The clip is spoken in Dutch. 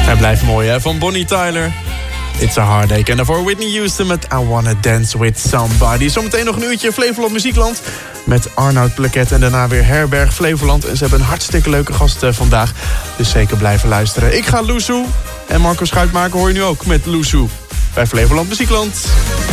Hij blijft mooi, hè? Van Bonnie Tyler. It's a Heartache. En daarvoor Whitney Houston met I Wanna Dance With Somebody. Zometeen nog een uurtje Flevoland Muziekland met Arnoud Plaquet. En daarna weer Herberg Flevoland. En ze hebben een hartstikke leuke gast vandaag. Dus zeker blijven luisteren. Ik ga Loesoe. En Marco Schuitmaker hoor je nu ook met Loesoe bij Flevoland Muziekland.